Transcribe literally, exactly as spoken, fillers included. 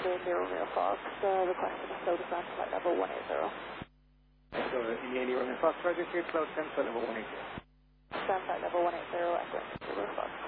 India Romeo Fox, uh, requesting a slow descent flight level one eighty. So, India India Romeo Fox, registered slow descent flight level one eighty. Descent flight level one eighty, Equinix Romeo Fox.